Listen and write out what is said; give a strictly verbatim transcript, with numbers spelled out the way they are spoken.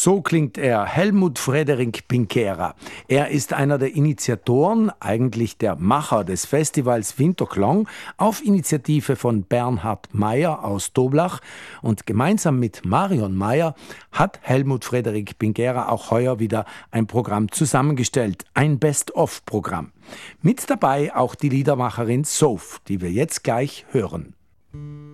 So klingt er, Helmut Frederic Pinkera. Er ist einer der Initiatoren, eigentlich der Macher des Festivals Winterklang, auf Initiative von Bernhard Meyer aus Toblach. Und gemeinsam mit Marion Meyer hat Helmut Frederic Pinkera auch heuer wieder ein Programm zusammengestellt, ein Best-of-Programm. Mit dabei auch die Liedermacherin Soph, die wir jetzt gleich hören.